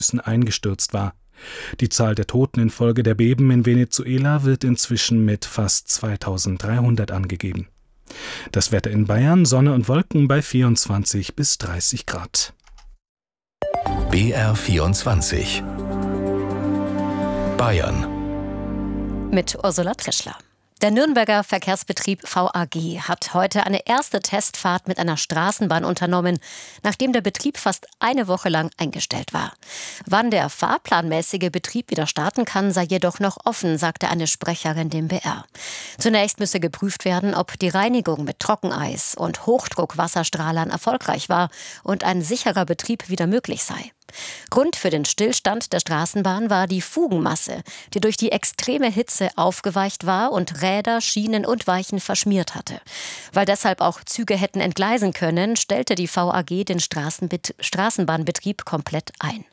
eingestürzt war. Die Zahl der Toten infolge der Beben in Venezuela wird inzwischen mit fast 2300 angegeben. Das Wetter in Bayern: Sonne und Wolken bei 24 bis 30 Grad. BR24 Bayern mit Ursula Trischler. Der Nürnberger Verkehrsbetrieb VAG hat heute eine erste Testfahrt mit einer Straßenbahn unternommen, nachdem der Betrieb fast eine Woche lang eingestellt war. Wann der fahrplanmäßige Betrieb wieder starten kann, sei jedoch noch offen, sagte eine Sprecherin dem BR. Zunächst müsse geprüft werden, ob die Reinigung mit Trockeneis und Hochdruckwasserstrahlern erfolgreich war und ein sicherer Betrieb wieder möglich sei. Grund für den Stillstand der Straßenbahn war die Fugenmasse, die durch die extreme Hitze aufgeweicht war und Räder, Schienen und Weichen verschmiert hatte. Weil deshalb auch Züge hätten entgleisen können, stellte die VAG den Straßenbahnbetrieb komplett ein.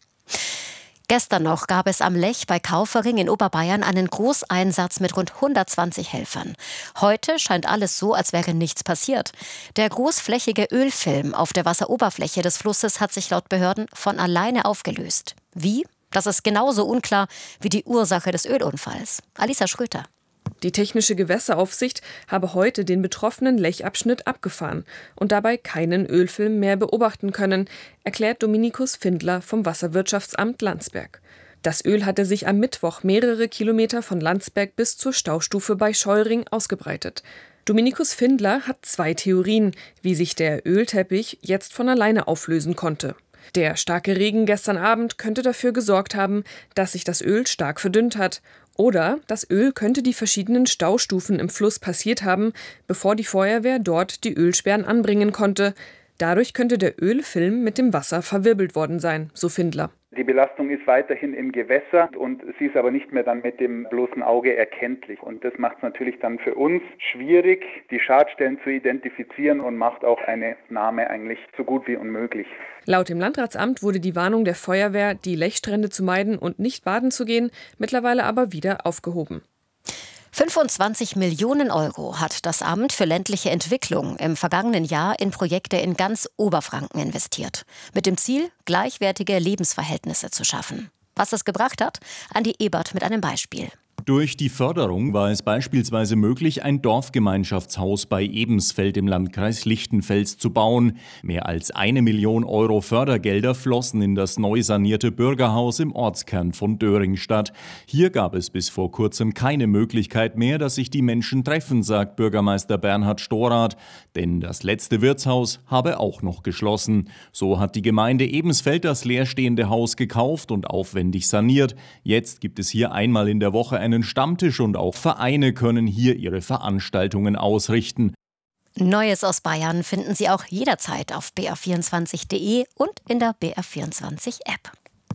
Gestern noch gab es am Lech bei Kaufering in Oberbayern einen Großeinsatz mit rund 120 Helfern. Heute scheint alles so, als wäre nichts passiert. Der großflächige Ölfilm auf der Wasseroberfläche des Flusses hat sich laut Behörden von alleine aufgelöst. Wie? Das ist genauso unklar wie die Ursache des Ölunfalls. Alisa Schröter. Die Technische Gewässeraufsicht habe heute den betroffenen Lechabschnitt abgefahren und dabei keinen Ölfilm mehr beobachten können, erklärt Dominikus Findler vom Wasserwirtschaftsamt Landsberg. Das Öl hatte sich am Mittwoch mehrere Kilometer von Landsberg bis zur Staustufe bei Scheuring ausgebreitet. Dominikus Findler hat 2 Theorien, wie sich der Ölteppich jetzt von alleine auflösen konnte. Der starke Regen gestern Abend könnte dafür gesorgt haben, dass sich das Öl stark verdünnt hat. Oder das Öl könnte die verschiedenen Staustufen im Fluss passiert haben, bevor die Feuerwehr dort die Ölsperren anbringen konnte. Dadurch könnte der Ölfilm mit dem Wasser verwirbelt worden sein, so Findler. Die Belastung ist weiterhin im Gewässer und sie ist aber nicht mehr dann mit dem bloßen Auge erkenntlich. Und das macht es natürlich dann für uns schwierig, die Schadstellen zu identifizieren und macht auch eine Nahme eigentlich so gut wie unmöglich. Laut dem Landratsamt wurde die Warnung der Feuerwehr, die Lechstrände zu meiden und nicht baden zu gehen, mittlerweile aber wieder aufgehoben. 25 Millionen Euro hat das Amt für ländliche Entwicklung im vergangenen Jahr in Projekte in ganz Oberfranken investiert. Mit dem Ziel, gleichwertige Lebensverhältnisse zu schaffen. Was es gebracht hat? Andi Ebert mit einem Beispiel. Durch die Förderung war es beispielsweise möglich, ein Dorfgemeinschaftshaus bei Ebensfeld im Landkreis Lichtenfels zu bauen. Mehr als 1 Million Euro Fördergelder flossen in das neu sanierte Bürgerhaus im Ortskern von Döringstadt. Hier gab es bis vor kurzem keine Möglichkeit mehr, dass sich die Menschen treffen, sagt Bürgermeister Bernhard Storath. Denn das letzte Wirtshaus habe auch noch geschlossen. So hat die Gemeinde Ebensfeld das leerstehende Haus gekauft und aufwendig saniert. Jetzt gibt es hier einmal in der Woche einen Stammtisch und auch Vereine können hier ihre Veranstaltungen ausrichten. Neues aus Bayern finden Sie auch jederzeit auf br24.de und in der BR24-App.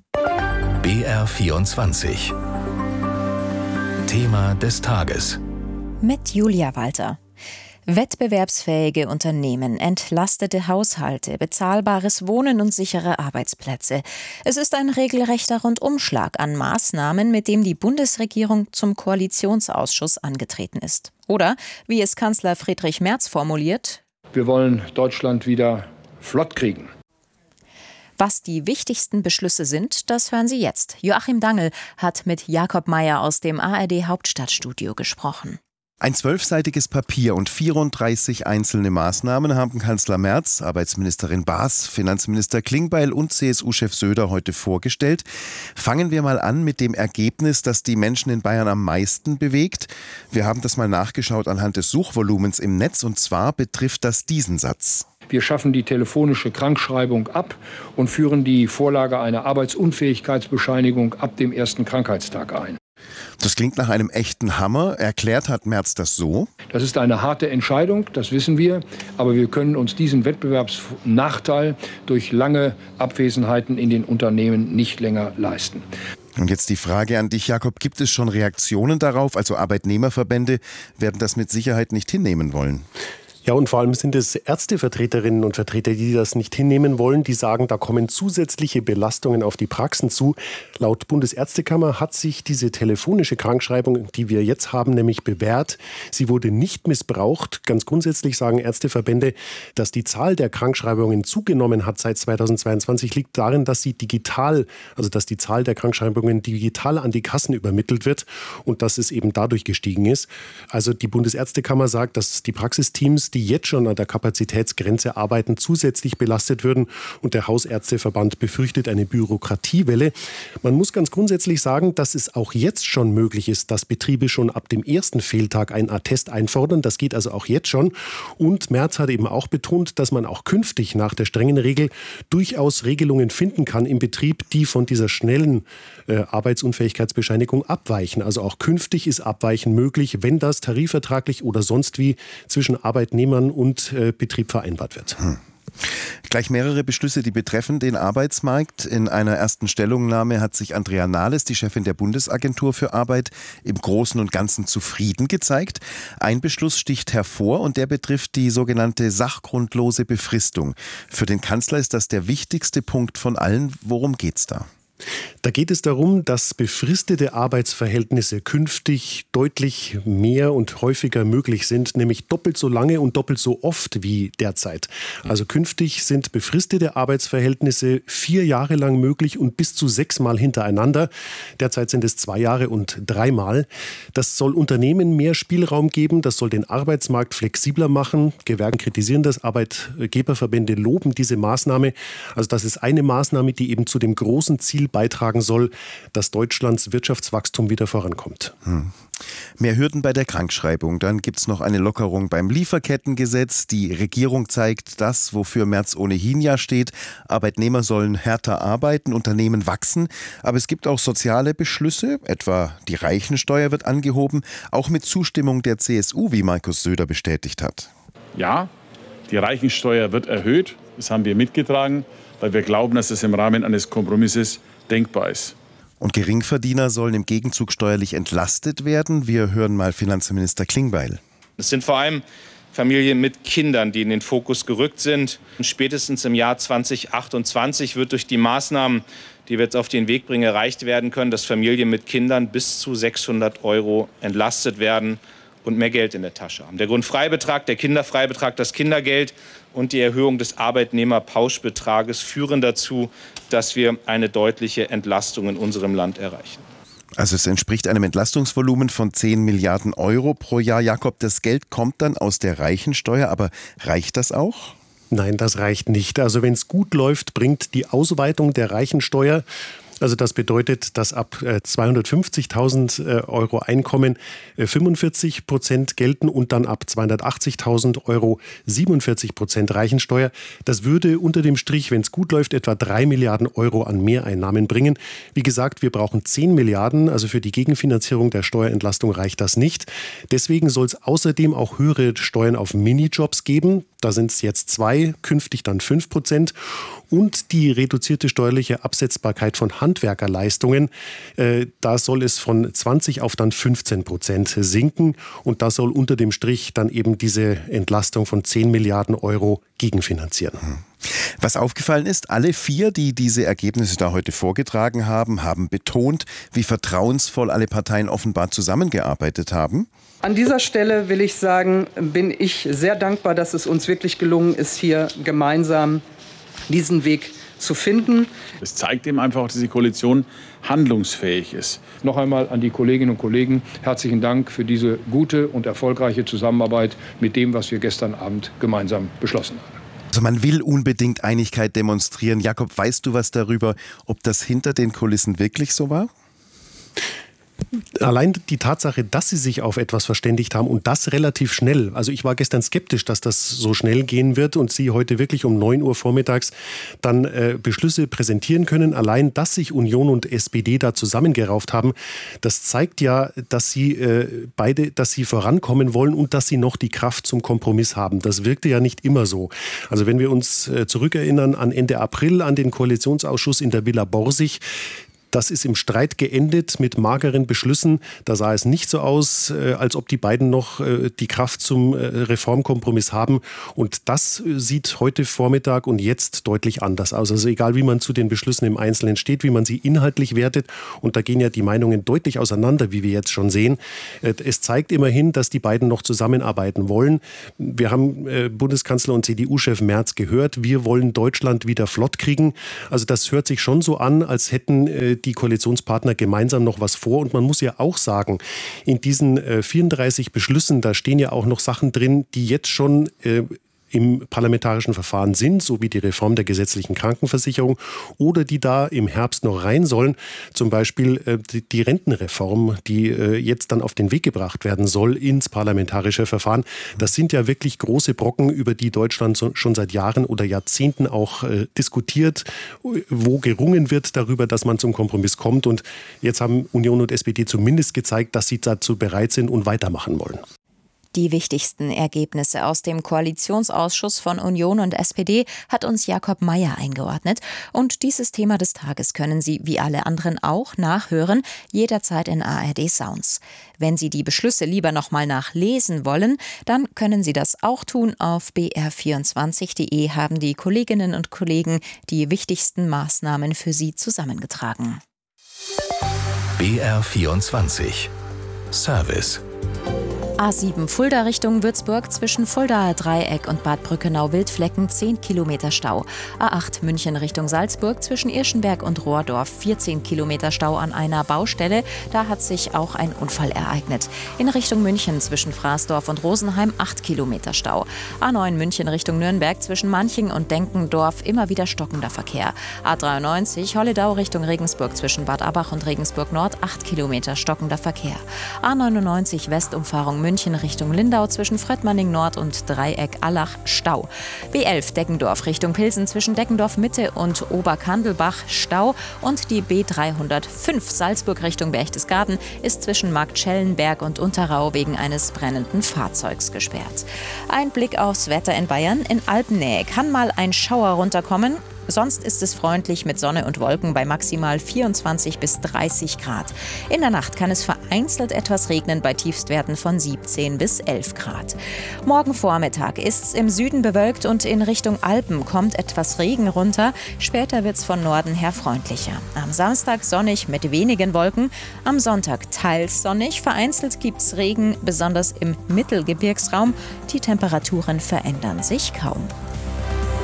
BR24 Thema des Tages mit Julia Walter. Wettbewerbsfähige Unternehmen, entlastete Haushalte, bezahlbares Wohnen und sichere Arbeitsplätze. Es ist ein regelrechter Rundumschlag an Maßnahmen, mit dem die Bundesregierung zum Koalitionsausschuss angetreten ist. Oder, wie es Kanzler Friedrich Merz formuliert: Wir wollen Deutschland wieder flott kriegen. Was die wichtigsten Beschlüsse sind, das hören Sie jetzt. Joachim Dangel hat mit Jakob Mayer aus dem ARD-Hauptstadtstudio gesprochen. Ein 12-seitiges Papier und 34 einzelne Maßnahmen haben Kanzler Merz, Arbeitsministerin Baas, Finanzminister Klingbeil und CSU-Chef Söder heute vorgestellt. Fangen wir mal an mit dem Ergebnis, das die Menschen in Bayern am meisten bewegt. Wir haben das mal nachgeschaut anhand des Suchvolumens im Netz, und zwar betrifft das diesen Satz. Wir schaffen die telefonische Krankschreibung ab und führen die Vorlage einer Arbeitsunfähigkeitsbescheinigung ab dem ersten Krankheitstag ein. Das klingt nach einem echten Hammer. Erklärt hat Merz das so: Das ist eine harte Entscheidung, das wissen wir. Aber wir können uns diesen Wettbewerbsnachteil durch lange Abwesenheiten in den Unternehmen nicht länger leisten. Und jetzt die Frage an dich, Jakob. Gibt es schon Reaktionen darauf? Also Arbeitnehmerverbände werden das mit Sicherheit nicht hinnehmen wollen. Ja, und vor allem sind es Ärztevertreterinnen und Vertreter, die das nicht hinnehmen wollen. Die sagen, da kommen zusätzliche Belastungen auf die Praxen zu. Laut Bundesärztekammer hat sich diese telefonische Krankschreibung, die wir jetzt haben, nämlich bewährt. Sie wurde nicht missbraucht. Ganz grundsätzlich sagen Ärzteverbände, dass die Zahl der Krankschreibungen zugenommen hat seit 2022, liegt darin, dass sie digital, also dass die Zahl der Krankschreibungen digital an die Kassen übermittelt wird und dass es eben dadurch gestiegen ist. Also die Bundesärztekammer sagt, dass die Praxisteams, die jetzt schon an der Kapazitätsgrenze arbeiten, zusätzlich belastet würden. Und der Hausärzteverband befürchtet eine Bürokratiewelle. Man muss ganz grundsätzlich sagen, dass es auch jetzt schon möglich ist, dass Betriebe schon ab dem ersten Fehltag einen Attest einfordern. Das geht also auch jetzt schon. Und Merz hat eben auch betont, dass man auch künftig nach der strengen Regel durchaus Regelungen finden kann im Betrieb, die von dieser schnellen Arbeitsunfähigkeitsbescheinigung abweichen. Also auch künftig ist Abweichen möglich, wenn das tarifvertraglich oder sonst wie zwischen Arbeitnehmern und Betrieb vereinbart wird. Gleich mehrere Beschlüsse, die betreffen den Arbeitsmarkt. In einer ersten Stellungnahme hat sich Andrea Nahles, die Chefin der Bundesagentur für Arbeit, im Großen und Ganzen zufrieden gezeigt. Ein Beschluss sticht hervor und der betrifft die sogenannte sachgrundlose Befristung. Für den Kanzler ist das der wichtigste Punkt von allen. Worum geht's da? Da geht es darum, dass befristete Arbeitsverhältnisse künftig deutlich mehr und häufiger möglich sind, nämlich doppelt so lange und doppelt so oft wie derzeit. Also künftig sind befristete Arbeitsverhältnisse 4 Jahre lang möglich und bis zu 6 Mal hintereinander. Derzeit sind es 2 Jahre und 3 Mal. Das soll Unternehmen mehr Spielraum geben, das soll den Arbeitsmarkt flexibler machen. Gewerke kritisieren das, Arbeitgeberverbände loben diese Maßnahme. Also das ist eine Maßnahme, die eben zu dem großen Ziel beitragen soll, dass Deutschlands Wirtschaftswachstum wieder vorankommt. Mehr Hürden bei der Krankschreibung. Dann gibt es noch eine Lockerung beim Lieferkettengesetz. Die Regierung zeigt das, wofür Merz ohnehin ja steht. Arbeitnehmer sollen härter arbeiten, Unternehmen wachsen. Aber es gibt auch soziale Beschlüsse, etwa die Reichensteuer wird angehoben, auch mit Zustimmung der CSU, wie Markus Söder bestätigt hat. Ja, die Reichensteuer wird erhöht. Das haben wir mitgetragen, weil wir glauben, dass es im Rahmen eines Kompromisses denkbar ist. Und Geringverdiener sollen im Gegenzug steuerlich entlastet werden. Wir hören mal Finanzminister Klingbeil. Es sind vor allem Familien mit Kindern, die in den Fokus gerückt sind. Und spätestens im Jahr 2028 wird durch die Maßnahmen, die wir jetzt auf den Weg bringen, erreicht werden können, dass Familien mit Kindern bis zu 600 € entlastet werden und mehr Geld in der Tasche haben. Der Grundfreibetrag, der Kinderfreibetrag, das Kindergeld und die Erhöhung des Arbeitnehmerpauschbetrages führen dazu, dass wir eine deutliche Entlastung in unserem Land erreichen. Also es entspricht einem Entlastungsvolumen von 10 Milliarden € pro Jahr. Jakob, das Geld kommt dann aus der Reichensteuer, aber reicht das auch? Nein, das reicht nicht. Also wenn es gut läuft, bringt die Ausweitung der Reichensteuer, also das bedeutet, dass ab 250.000 € Einkommen 45% gelten und dann ab 280.000 € 47% Reichensteuer. Das würde unter dem Strich, wenn es gut läuft, etwa 3 Milliarden € an Mehreinnahmen bringen. Wie gesagt, wir brauchen 10 Milliarden, also für die Gegenfinanzierung der Steuerentlastung reicht das nicht. Deswegen soll es außerdem auch höhere Steuern auf Minijobs geben. Da sind es jetzt 2, künftig dann 5%. Und die reduzierte steuerliche Absetzbarkeit von Handwerkerleistungen, da soll es von 20 auf dann 15% sinken. Und das soll unter dem Strich dann eben diese Entlastung von 10 Milliarden € gegenfinanzieren. Was aufgefallen ist, alle 4, die diese Ergebnisse da heute vorgetragen haben, haben betont, wie vertrauensvoll alle Parteien offenbar zusammengearbeitet haben. An dieser Stelle will ich sagen, bin ich sehr dankbar, dass es uns wirklich gelungen ist, hier gemeinsam diesen Weg zu finden. Es zeigt eben einfach, dass die Koalition handlungsfähig ist. Noch einmal an die Kolleginnen und Kollegen herzlichen Dank für diese gute und erfolgreiche Zusammenarbeit mit dem, was wir gestern Abend gemeinsam beschlossen haben. Also man will unbedingt Einigkeit demonstrieren. Jakob, weißt du was darüber, ob das hinter den Kulissen wirklich so war? Allein die Tatsache, dass sie sich auf etwas verständigt haben und das relativ schnell. Also ich war gestern skeptisch, dass das so schnell gehen wird und sie heute wirklich um 9 Uhr vormittags dann Beschlüsse präsentieren können. Allein, dass sich Union und SPD da zusammengerauft haben, das zeigt ja, dass sie dass sie vorankommen wollen und dass sie noch die Kraft zum Kompromiss haben. Das wirkte ja nicht immer so. Also wenn wir uns zurückerinnern an Ende April an den Koalitionsausschuss in der Villa Borsig, Das ist im Streit geendet mit mageren Beschlüssen. Da sah es nicht so aus, als ob die beiden noch die Kraft zum Reformkompromiss haben. Und das sieht heute Vormittag und jetzt deutlich anders aus. Also egal, wie man zu den Beschlüssen im Einzelnen steht, wie man sie inhaltlich wertet. Und da gehen ja die Meinungen deutlich auseinander, wie wir jetzt schon sehen. Es zeigt immerhin, dass die beiden noch zusammenarbeiten wollen. Wir haben Bundeskanzler und CDU-Chef Merz gehört. Wir wollen Deutschland wieder flott kriegen. Also das hört sich schon so an, als hätten die Koalitionspartner gemeinsam noch was vor. Und man muss ja auch sagen, in diesen 34 Beschlüssen, da stehen ja auch noch Sachen drin, die jetzt schon im parlamentarischen Verfahren sind, so wie die Reform der gesetzlichen Krankenversicherung oder die da im Herbst noch rein sollen. Zum Beispiel die Rentenreform, die jetzt dann auf den Weg gebracht werden soll ins parlamentarische Verfahren. Das sind ja wirklich große Brocken, über die Deutschland schon seit Jahren oder Jahrzehnten auch diskutiert, wo gerungen wird darüber, dass man zum Kompromiss kommt. Und jetzt haben Union und SPD zumindest gezeigt, dass sie dazu bereit sind und weitermachen wollen. Die wichtigsten Ergebnisse aus dem Koalitionsausschuss von Union und SPD hat uns Jakob Mayer eingeordnet. Und dieses Thema des Tages können Sie, wie alle anderen auch, nachhören, jederzeit in ARD Sounds. Wenn Sie die Beschlüsse lieber nochmal nachlesen wollen, dann können Sie das auch tun. Auf br24.de haben die Kolleginnen und Kollegen die wichtigsten Maßnahmen für Sie zusammengetragen. BR24 Service. A7 Fulda Richtung Würzburg zwischen Fuldaer Dreieck und Bad Brückenau-Wildflecken 10 Kilometer Stau. A8 München Richtung Salzburg zwischen Irschenberg und Rohrdorf 14 Kilometer Stau an einer Baustelle. Da hat sich auch ein Unfall ereignet. In Richtung München zwischen Fraßdorf und Rosenheim 8 Kilometer Stau. A9 München Richtung Nürnberg zwischen Manching und Denkendorf immer wieder stockender Verkehr. A93 Holledau Richtung Regensburg zwischen Bad Abbach und Regensburg Nord 8 Kilometer stockender Verkehr. A99 Westumfahrung München Richtung Lindau zwischen Fröttmanning Nord und Dreieck Allach Stau. B11 Deggendorf Richtung Pilsen zwischen Deggendorf Mitte und Oberkandelbach Stau. Und die B305 Salzburg Richtung Berchtesgaden ist zwischen Marktschellenberg und Unterrau wegen eines brennenden Fahrzeugs gesperrt. Ein Blick aufs Wetter in Bayern. In Alpennähe kann mal ein Schauer runterkommen. Sonst ist es freundlich mit Sonne und Wolken bei maximal 24 bis 30 Grad. In der Nacht kann es vereinzelt etwas regnen bei Tiefstwerten von 17 bis 11 Grad. Morgen Vormittag ist es im Süden bewölkt und in Richtung Alpen kommt etwas Regen runter. Später wird es von Norden her freundlicher. Am Samstag sonnig mit wenigen Wolken. Am Sonntag teils sonnig. Vereinzelt gibt es Regen, besonders im Mittelgebirgsraum. Die Temperaturen verändern sich kaum.